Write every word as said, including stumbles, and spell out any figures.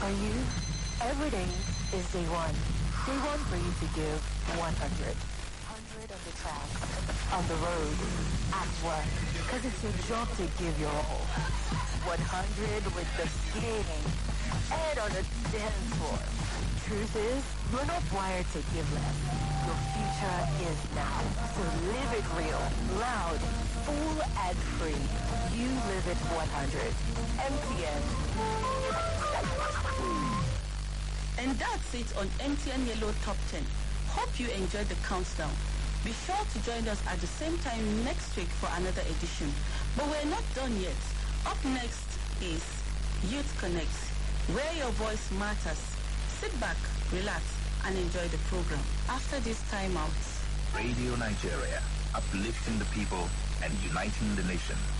For you, every day is day one. Day one for you to give one hundred. one hundred on the track, on the road, at work. Because it's your job to give your all. one hundred with the skating and on the dance floor. Truth is, you're not wired to give less. Your future is now. So live it real, loud, full and free. You live it one hundred. M T N. And that's it on M T N Yellow Top ten. Hope you enjoyed the countdown. Be sure to join us at the same time next week for another edition. But we're not done yet. Up next is Youth Connect, where your voice matters. Sit back, relax, and enjoy the program. After this time out, Radio Nigeria, uplifting the people and uniting the nation.